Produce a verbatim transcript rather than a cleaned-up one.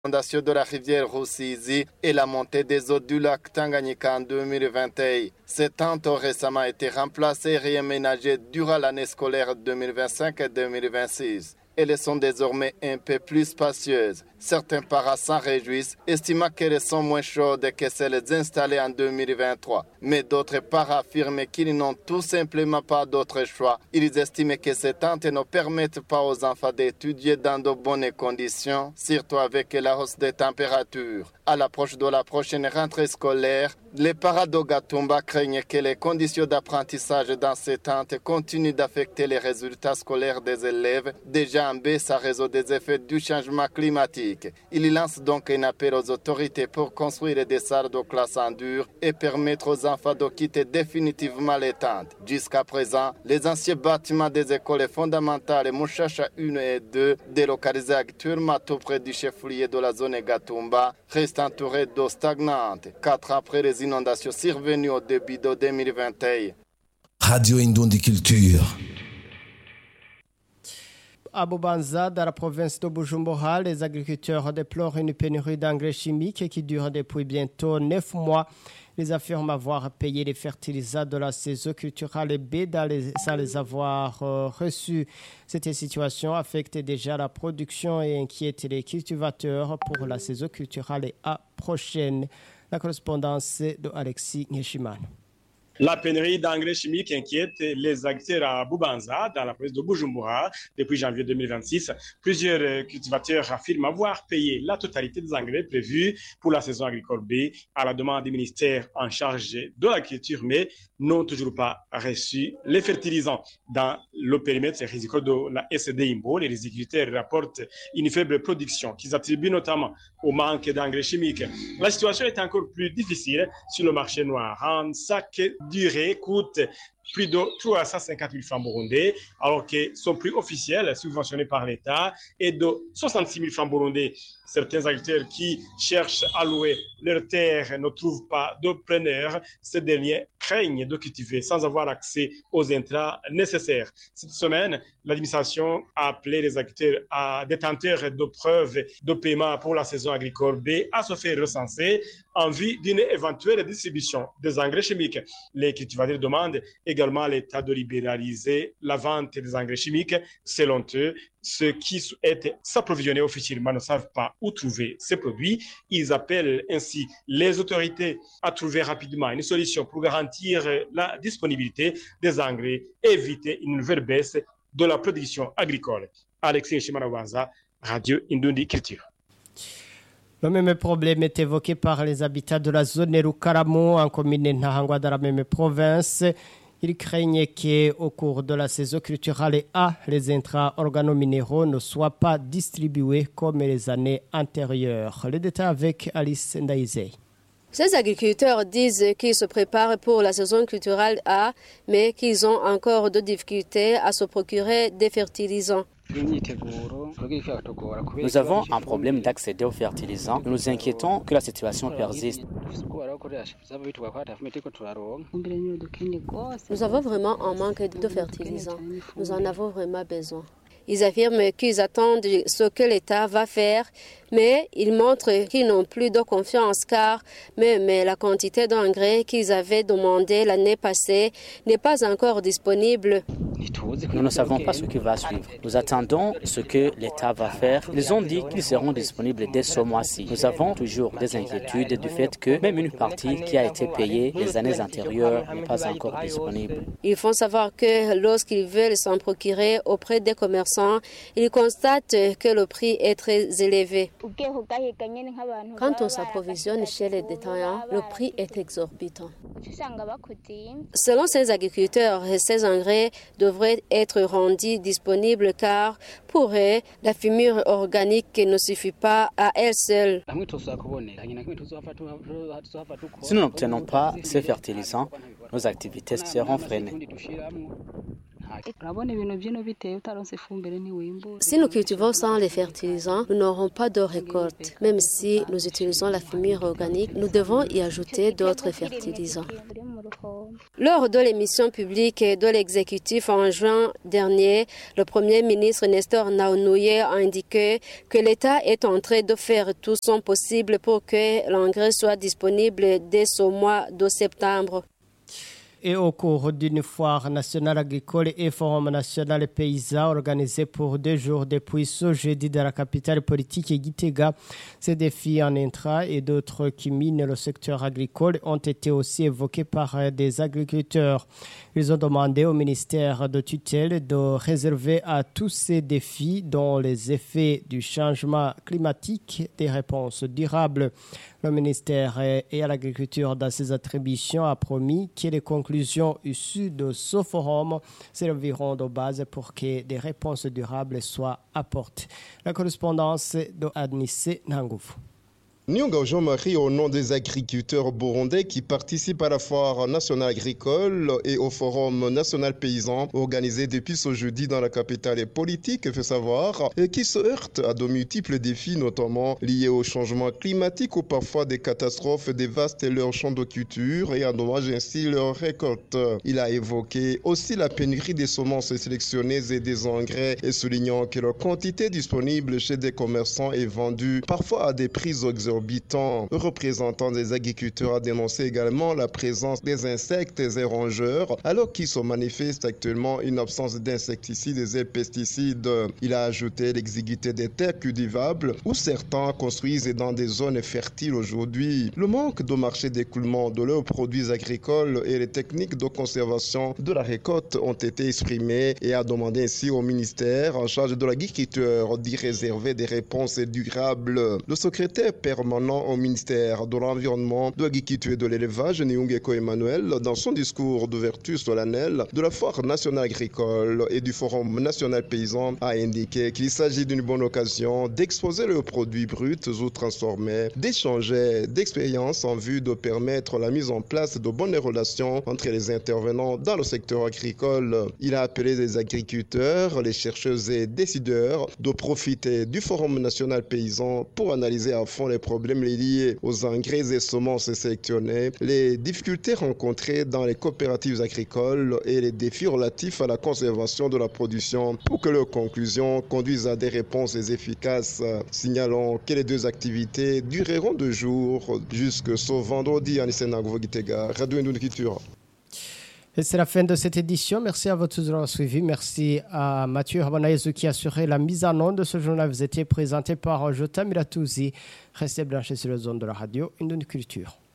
l'inondation de la rivière Rusizi et la montée des eaux du lac Tanganyika en deux mille vingt et un. Ces tentes ont récemment été remplacées et réaménagées durant l'année scolaire deux mille vingt-cinq et deux mille vingt-six. Elles sont désormais un peu plus spacieuses. Certains parents s'en réjouissent, estimant qu'elles sont moins chaudes que celles installées en deux mille vingt-trois. Mais d'autres parents affirment qu'ils n'ont tout simplement pas d'autre choix. Ils estiment que ces tentes ne permettent pas aux enfants d'étudier dans de bonnes conditions, surtout avec la hausse des températures. À l'approche de la prochaine rentrée scolaire, les parents d'Ogatumba craignent que les conditions d'apprentissage dans ces tentes continuent d'affecter les résultats scolaires des élèves, déjà en baisse à raison des effets du changement climatique. Il lance donc un appel aux autorités pour construire des salles de classe en dur et permettre aux enfants de quitter définitivement les tentes. Jusqu'à présent, les anciens bâtiments des écoles fondamentales Mushasha un et deux, délocalisés actuellement tout près du chef-lieu de la zone Gatumba, restent entourés d'eau stagnante, quatre ans après les inondations survenues au début de deux mille vingt et un. Radio Indundi Culture. À Bubanza, dans la province de Bujumbura, les agriculteurs déplorent une pénurie d'engrais chimiques qui dure depuis bientôt neuf mois. Ils affirment avoir payé les fertilisants de la saison culturelle B sans les avoir euh, reçus. Cette situation affecte déjà la production et inquiète les cultivateurs pour la saison culturelle A prochaine. La correspondance de Alexis Ngeshiman. La pénurie d'engrais chimiques inquiète les agriculteurs à Bubanza, dans la province de Bujumbura, depuis janvier deux mille vingt-six. Plusieurs cultivateurs affirment avoir payé la totalité des engrais prévus pour la saison agricole B à la demande du ministère en charge de l'agriculture, mais n'ont toujours pas reçu les fertilisants. Dans le périmètre rizicole de la S D Imbo, les agriculteurs rapportent une faible production qu'ils attribuent notamment au manque d'engrais chimiques. La situation est encore plus difficile sur le marché noir. Un sac durée coûte plus de trois cent cinquante mille francs burundais, alors que son prix officiel, subventionné par l'État, est de soixante-six mille francs burundais. Certains agriculteurs qui cherchent à louer leurs terres ne trouvent pas de preneurs. Ces derniers craignent de cultiver sans avoir accès aux intrants nécessaires. Cette semaine, l'administration a appelé les agriculteurs à détenteurs de preuves de paiement pour la saison agricole B à se faire recenser en vue d'une éventuelle distribution des engrais chimiques. Les cultivateurs demandent également à l'État de libéraliser la vente des engrais chimiques. Selon eux, ceux qui souhaitent s'approvisionner officiellement ne savent pas où trouver ces produits. Ils appellent ainsi les autorités à trouver rapidement une solution pour garantir la disponibilité des engrais et éviter une nouvelle baisse de la production agricole. Alexis Chimanawanza, Radio Indundi Culture. Le même problème est évoqué par les habitants de la zone Rukaramo en commune Ntahangwa dans la même province. Ils craignent qu'au cours de la saison culturelle A, les intrants organominéraux ne soient pas distribués comme les années antérieures. Le détail avec Alice Ndaïzé. Ces agriculteurs disent qu'ils se préparent pour la saison culturelle A, mais qu'ils ont encore de difficultés à se procurer des fertilisants. Nous avons un problème d'accéder aux fertilisants. Nous nous inquiétons que la situation persiste. Nous avons vraiment un manque de fertilisants. Nous en avons vraiment besoin. Ils affirment qu'ils attendent ce que l'État va faire, mais ils montrent qu'ils n'ont plus de confiance car même la quantité d'engrais qu'ils avaient demandé l'année passée n'est pas encore disponible. Nous ne savons pas ce qui va suivre. Nous attendons ce que l'État va faire. Ils ont dit qu'ils seront disponibles dès ce mois-ci. Nous avons toujours des inquiétudes du fait que même une partie qui a été payée les années antérieures n'est pas encore disponible. Ils font savoir que lorsqu'ils veulent s'en procurer auprès des commerçants, ils constatent que le prix est très élevé. Quand on s'approvisionne chez les détaillants, le prix est exorbitant. Selon ces agriculteurs, ces engrais devraient être rendus disponibles car pour eux, la fumure organique ne suffit pas à elle seule. Si nous n'obtenons pas ces fertilisants, nos activités seront freinées. Si nous cultivons sans les fertilisants, nous n'aurons pas de récolte. Même si nous utilisons la fumure organique, nous devons y ajouter d'autres fertilisants. Lors de l'émission publique de l'exécutif en juin dernier, le Premier ministre Nestor Naunouye a indiqué que l'État est en train de faire tout son possible pour que l'engrais soit disponible dès ce mois de septembre. Et au cours d'une foire nationale agricole et forum national paysan organisé pour deux jours depuis ce jeudi dans la capitale politique Gitega, ces défis en intra et d'autres qui minent le secteur agricole ont été aussi évoqués par des agriculteurs. Ils ont demandé au ministère de tutelle de réserver à tous ces défis, dont les effets du changement climatique, des réponses durables. Le ministère et à l'agriculture dans ses attributions a promis que les conclusions issues de ce forum serviront de base pour que des réponses durables soient apportées. La correspondance de Adnissé Nangoufou. Nyonga Jean-Marie au nom des agriculteurs burundais qui participent à la foire nationale agricole et au forum national paysan organisé depuis ce jeudi dans la capitale politique, fait savoir, et qui se heurtent à de multiples défis, notamment liés au changement climatique où parfois des catastrophes dévastent leurs champs de culture et endommagent ainsi leurs récoltes. Il a évoqué aussi la pénurie des semences sélectionnées et des engrais et soulignant que leur quantité disponible chez des commerçants est vendue parfois à des prix exorbitants. Le représentant des agriculteurs a dénoncé également la présence des insectes et rongeurs, alors qu'il se manifeste actuellement une absence d'insecticides et pesticides. Il a ajouté l'exiguïté des terres cultivables, où certains construisent dans des zones fertiles aujourd'hui. Le manque de marché d'écoulement de leurs produits agricoles et les techniques de conservation de la récolte ont été exprimés et a demandé ainsi au ministère en charge de l'agriculture d'y réserver des réponses durables. Le secrétaire permanent au ministère de l'Environnement, de l'Agriculture et de l'Élevage, Nyungeko Emmanuel, dans son discours d'ouverture solennelle de la Foire nationale agricole et du Forum national paysan, a indiqué qu'il s'agit d'une bonne occasion d'exposer leurs produits bruts ou transformés, d'échanger d'expériences en vue de permettre la mise en place de bonnes relations entre les intervenants dans le secteur agricole. Il a appelé les agriculteurs, les chercheurs et décideurs de profiter du Forum national paysan pour analyser à fond les problèmes liés aux engrais et semences sélectionnés, les difficultés rencontrées dans les coopératives agricoles et les défis relatifs à la conservation de la production pour que leurs conclusions conduisent à des réponses efficaces. Signalons que les deux activités dureront deux jours jusque ce vendredi à Nisenagvo-Gitega, Radio Indonde Culture. Et c'est la fin de cette édition. Merci à vous tous d'avoir suivi. Merci à Mathieu Habanayezu qui a assuré la mise en onde de ce journal. Vous étiez présenté par Jota Miratouzi. Restez branchés sur les ondes de la radio Indonde Culture.